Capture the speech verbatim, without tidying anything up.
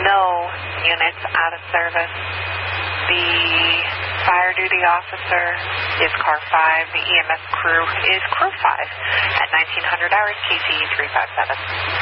no units out of service. The fire duty officer is car five. The E M S crew is crew five at nineteen hundred hours, K C E three five seven.